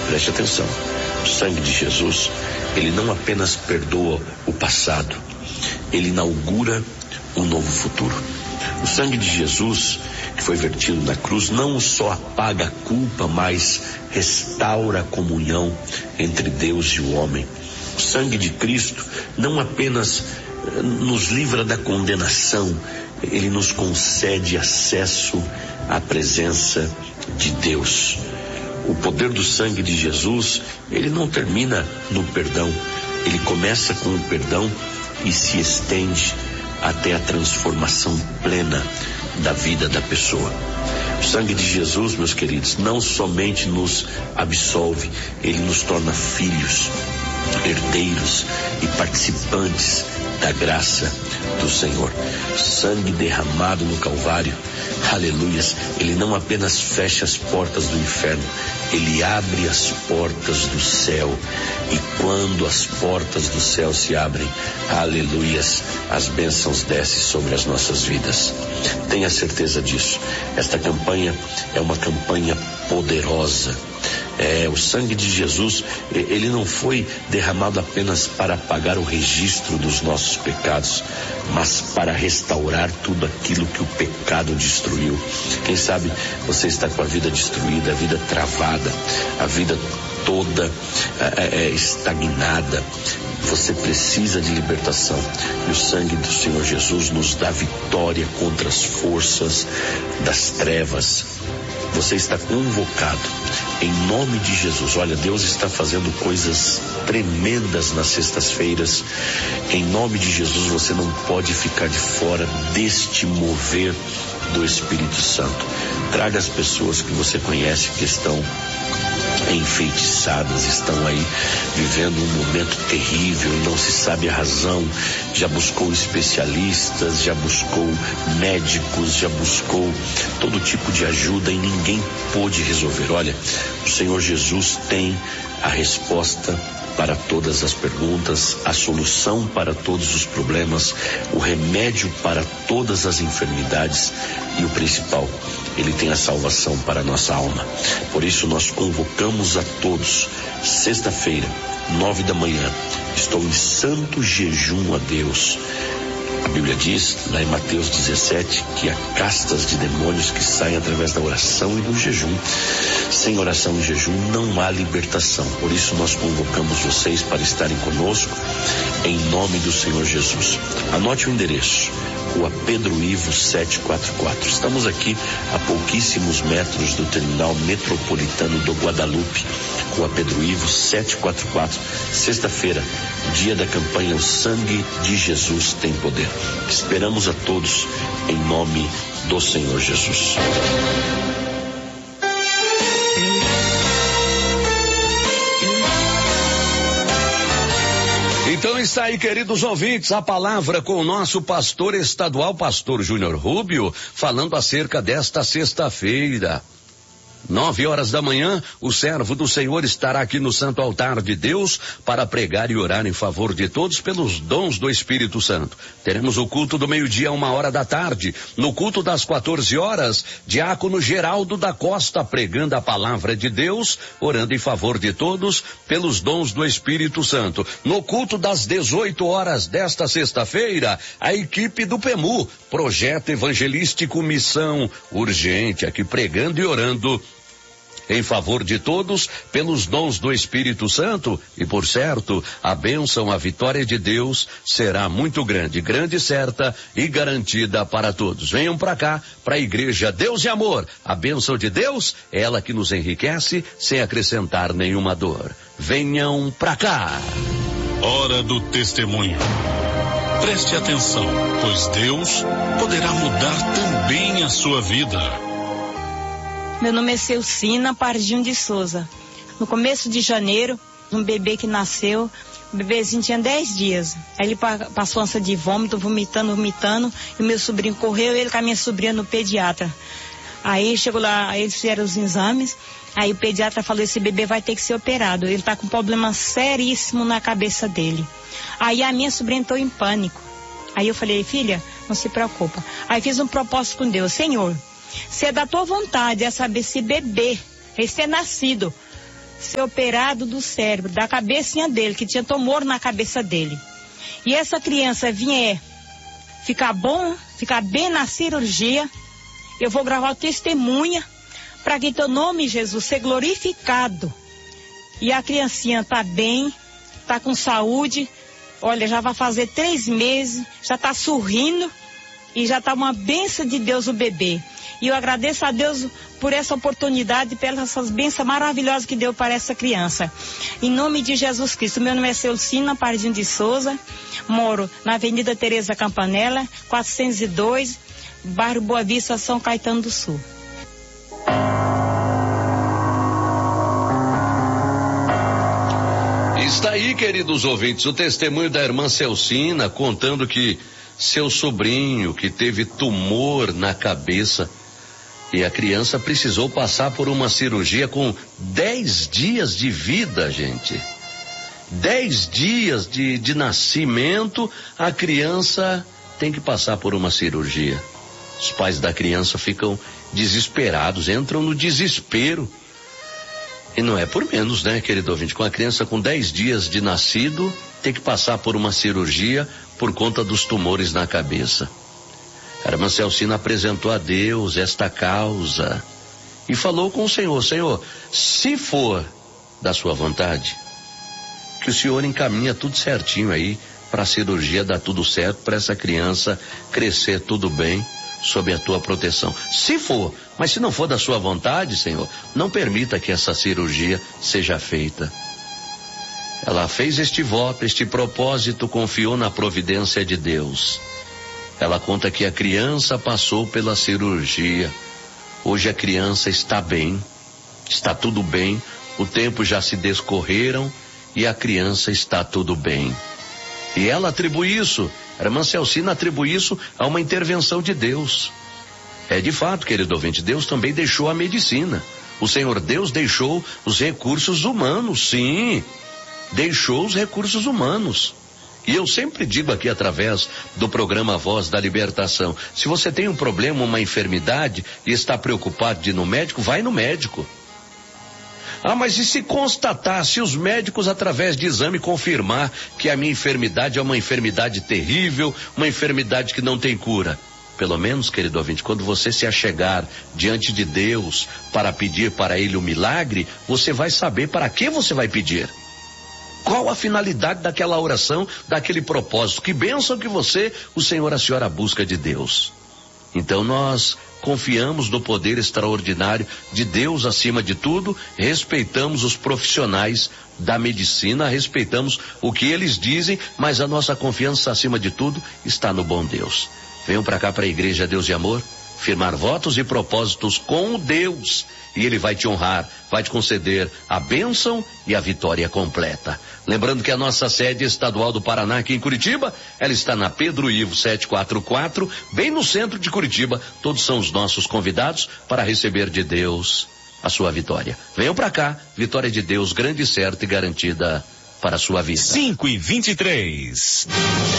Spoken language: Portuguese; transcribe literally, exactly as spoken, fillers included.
Preste atenção. O sangue de Jesus, ele não apenas perdoa o passado, ele inaugura um novo futuro. O sangue de Jesus, que foi vertido na cruz, não só apaga a culpa, mas restaura a comunhão entre Deus e o homem. O sangue de Cristo não apenas nos livra da condenação, ele nos concede acesso à presença de Deus. O poder do sangue de Jesus, ele não termina no perdão, ele começa com o perdão e se estende até a transformação plena da vida da pessoa. O sangue de Jesus, meus queridos, não somente nos absolve, ele nos torna filhos, herdeiros e participantes da graça do Senhor. Sangue derramado no Calvário, aleluias, ele não apenas fecha as portas do inferno, ele abre as portas do céu, e quando as portas do céu se abrem, aleluias, as bênçãos descem sobre as nossas vidas. Tenha certeza disso. Esta campanha é uma campanha poderosa. É, o sangue de Jesus, ele não foi derramado apenas para apagar o registro dos nossos pecados, mas para restaurar tudo aquilo que o pecado destruiu. Quem sabe você está com a vida destruída, a vida travada, a vida toda é, é, estagnada. Você precisa de libertação, e o sangue do Senhor Jesus nos dá vitória contra as forças das trevas. Você está convocado em nome de Jesus. Olha, Deus está fazendo coisas tremendas nas sextas-feiras. Em nome de Jesus, você não pode ficar de fora deste mover do Espírito Santo. Traga as pessoas que você conhece que estão enfeitiçadas, estão aí vivendo um momento terrível e não se sabe a razão. Já buscou especialistas, já buscou médicos, já buscou todo tipo de ajuda e ninguém pôde resolver. Olha, o Senhor Jesus tem a resposta para todas as perguntas, a solução para todos os problemas, o remédio para todas as enfermidades e o principal, ele tem a salvação para a nossa alma. Por isso nós convocamos a todos, sexta-feira, nove da manhã, estou em santo jejum a Deus. A Bíblia diz, lá em Mateus dezessete, que há castas de demônios que saem através da oração e do jejum. Sem oração e jejum não há libertação. Por isso nós convocamos vocês para estarem conosco em nome do Senhor Jesus. Anote o endereço: Rua Pedro Ivo setecentos e quarenta e quatro. Estamos aqui a pouquíssimos metros do terminal metropolitano do Guadalupe. Rua Pedro Ivo setecentos e quarenta e quatro. Sexta-feira, dia da campanha O Sangue de Jesus Tem Poder. Esperamos a todos em nome do Senhor Jesus. Então está aí, queridos ouvintes, a palavra com o nosso pastor estadual, pastor Júnior Rubio, falando acerca desta sexta-feira. Nove horas da manhã, o servo do Senhor estará aqui no Santo Altar de Deus para pregar e orar em favor de todos pelos dons do Espírito Santo. Teremos o culto do meio-dia a uma hora da tarde. No culto das quatorze horas, diácono Geraldo da Costa pregando a palavra de Deus, orando em favor de todos pelos dons do Espírito Santo. No culto das dezoito horas desta sexta-feira, a equipe do P E M U, Projeto Evangelístico Missão Urgente, aqui pregando e orando em favor de todos, pelos dons do Espírito Santo, e por certo, a bênção, a vitória de Deus será muito grande, grande, certa e garantida para todos. Venham para cá, para a igreja Deus e Amor. A bênção de Deus é ela que nos enriquece, sem acrescentar nenhuma dor. Venham para cá. Hora do testemunho. Preste atenção, pois Deus poderá mudar também a sua vida. Meu nome é Celcina Pardinho de Souza. No começo de janeiro, um bebê que nasceu, o bebezinho tinha dez dias. Aí ele passou ânsia de vômito, vomitando, vomitando, e o meu sobrinho correu, ele com a minha sobrinha no pediatra. Aí chegou lá, aí eles fizeram os exames, aí o pediatra falou, esse bebê vai ter que ser operado, ele tá com um problema seríssimo na cabeça dele. Aí a minha sobrinha entrou em pânico. Aí eu falei, filha, não se preocupa. Aí fiz um propósito com Deus, Senhor, se é da tua vontade é saber se bebê, recém-nascido, ser operado do cérebro, da cabecinha dele, que tinha tumor na cabeça dele. E essa criança vier ficar bom, ficar bem na cirurgia, eu vou gravar o testemunha para que teu nome, Jesus, seja glorificado. E a criancinha tá bem, tá com saúde, olha, já vai fazer três meses, já tá sorrindo e já tá uma bênção de Deus o bebê. E eu agradeço a Deus por essa oportunidade, pelas essas bênçãos maravilhosas que deu para essa criança. Em nome de Jesus Cristo. Meu nome é Celcina Pardinho de Souza, moro na Avenida Tereza Campanella, quatrocentos e dois, bairro Boa Vista, São Caetano do Sul. Está aí, queridos ouvintes, o testemunho da irmã Celcina, contando que seu sobrinho, que teve tumor na cabeça, e a criança precisou passar por uma cirurgia com dez dias de vida, gente. Dez dias de, de nascimento, a criança tem que passar por uma cirurgia. Os pais da criança ficam desesperados, entram no desespero. E não é por menos, né, querido ouvinte? Com a criança com dez dias de nascido, tem que passar por uma cirurgia por conta dos tumores na cabeça. A irmã Celcina apresentou a Deus esta causa e falou com o Senhor: Senhor, se for da sua vontade, que o Senhor encaminha tudo certinho aí para a cirurgia dar tudo certo, para essa criança crescer tudo bem, sob a tua proteção. Se for, mas se não for da sua vontade, Senhor, não permita que essa cirurgia seja feita. Ela fez este voto, este propósito, confiou na providência de Deus. Ela conta que a criança passou pela cirurgia. Hoje a criança está bem, está tudo bem, o tempo já se descorreram e a criança está tudo bem. E ela atribui isso, a irmã Celcina atribui isso a uma intervenção de Deus. É de fato, querido ouvinte, Deus também deixou a medicina. O Senhor Deus deixou os recursos humanos, sim, deixou os recursos humanos. E eu sempre digo aqui através do programa Voz da Libertação, se você tem um problema, uma enfermidade e está preocupado de ir no médico, vai no médico. Ah, mas e se constatar, se os médicos através de exame confirmar que a minha enfermidade é uma enfermidade terrível, uma enfermidade que não tem cura? Pelo menos, querido ouvinte, quando você se achegar diante de Deus para pedir para Ele o milagre, você vai saber para que você vai pedir. Qual a finalidade daquela oração, daquele propósito? Que bênção que você, o Senhor, a senhora busca de Deus. Então nós confiamos no poder extraordinário de Deus acima de tudo, respeitamos os profissionais da medicina, respeitamos o que eles dizem, mas a nossa confiança acima de tudo está no bom Deus. Venham para cá, para a Igreja Deus de Amor, firmar votos e propósitos com Deus, e Ele vai te honrar, vai te conceder a bênção e a vitória completa. Lembrando que a nossa sede estadual do Paraná, aqui em Curitiba, ela está na Pedro Ivo setecentos e quarenta e quatro, bem no centro de Curitiba. Todos são os nossos convidados para receber de Deus a sua vitória. Venham para cá, vitória de Deus grande, certa e garantida para a sua vida. cinco e vinte e três.